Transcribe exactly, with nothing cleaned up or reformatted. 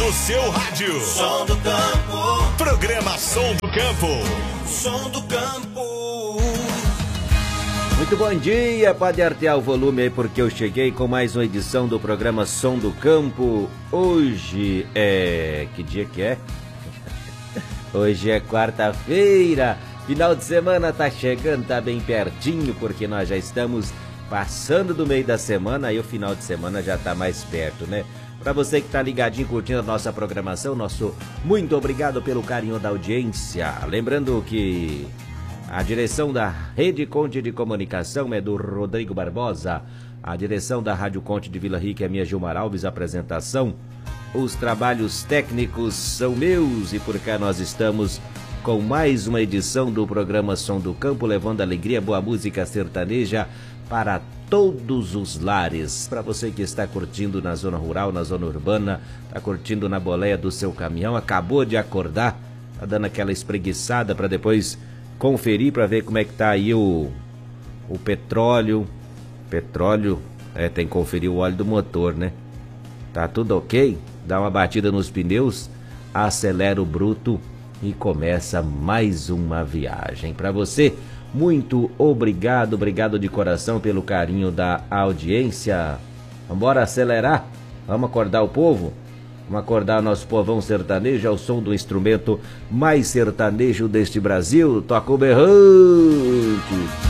no seu rádio. Som do campo. Programa Som do Campo. Som do campo. Muito bom dia, pode artear o volume aí porque eu cheguei com mais uma edição do programa Som do Campo. Hoje é... que dia que é? Hoje é quarta-feira, final de semana tá chegando, tá bem pertinho porque nós já estamos passando do meio da semana e o final de semana já tá mais perto, né? Para você que tá ligadinho curtindo a nossa programação, nosso muito obrigado pelo carinho da audiência. Lembrando que a direção da Rede Conte de Comunicação é do Rodrigo Barbosa. A direção da Rádio Conte de Vila Rica é minha Gilmar Alves. A apresentação, os trabalhos técnicos são meus. E por cá nós estamos com mais uma edição do programa Som do Campo, levando alegria, boa música sertaneja para todos os lares. Para você que está curtindo na zona rural, na zona urbana, está curtindo na boleia do seu caminhão, acabou de acordar, tá dando aquela espreguiçada para depois conferir para ver como é que tá aí o, o petróleo. Petróleo, é, tem que conferir o óleo do motor, né? Tá tudo ok? Dá uma batida nos pneus, acelera o bruto e começa mais uma viagem. Para você, muito obrigado, obrigado de coração pelo carinho da audiência. Vamos acelerar? Vamos acordar o povo? Vamos acordar nosso povão sertanejo ao som do instrumento mais sertanejo deste Brasil. Toca o berrante.